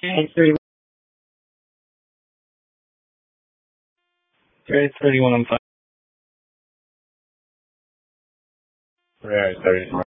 It's 31. It's 31 on 5. Yeah, it's 30.